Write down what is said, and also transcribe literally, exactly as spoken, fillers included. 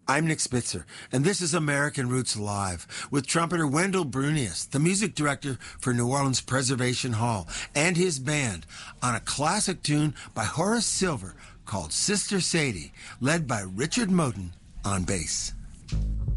I'm Nick Spitzer, and this is American Roots Live with trumpeter Wendell Brunius, the music director for New Orleans Preservation Hall, and his band on a classic tune by Horace Silver called Sister Sadie, led by Richard Moten on bass.